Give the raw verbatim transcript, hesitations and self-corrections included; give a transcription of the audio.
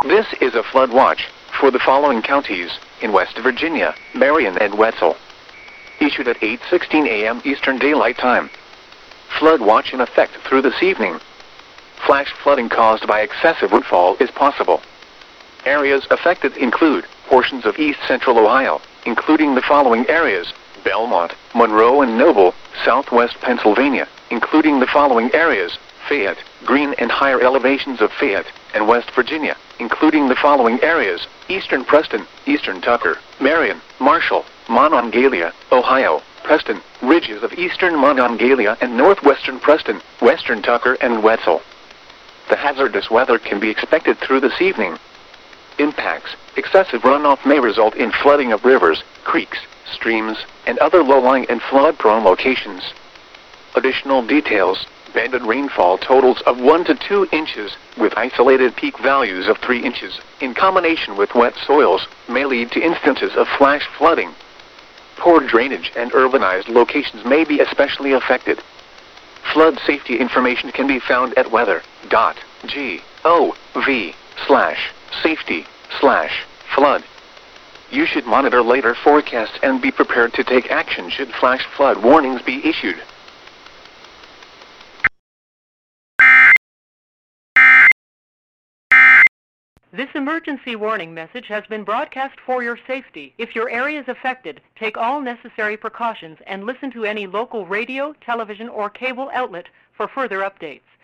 This is a flood watch for the following counties in West Virginia, Marion, and Wetzel. Issued at eight sixteen a m Eastern Daylight Time. Flood watch in effect through this evening. Flash flooding caused by excessive rainfall is possible. Areas affected include portions of east central Ohio, including the following areas: Belmont, Monroe and Noble, southwest Pennsylvania, including the following areas: Fayette, Greene and higher elevations of Fayette, and West Virginia, including the following areas: eastern Preston, eastern Tucker, Marion, Marshall, Monongalia, Ohio, Preston, ridges of eastern Monongalia and northwestern Preston, western Tucker and Wetzel. The hazardous weather can be expected through this evening. Impacts: excessive runoff may result in flooding of rivers, creeks, streams, and other low-lying and flood-prone locations. Additional details: banded rainfall totals of one to two inches, with isolated peak values of three inches, in combination with wet soils, may lead to instances of flash flooding. Poor drainage and urbanized locations may be especially affected. Flood safety information can be found at weather dot gov slash safety slash flood. You should monitor later forecasts and be prepared to take action should flash flood warnings be issued. This emergency warning message has been broadcast for your safety. If your area is affected, take all necessary precautions and listen to any local radio, television, or cable outlet for further updates.